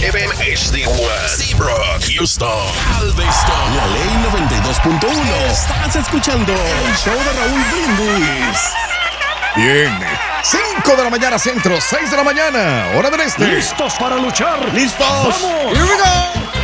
FM HD1, Seabrook, Houston, Galveston, La Ley 92.1. Estás escuchando el show de Raúl Brindis. Bien. 5 de la mañana centro, 6 de la mañana, hora del este. ¿Listos para luchar? ¡Listos! ¡Vamos! ¡Here we go!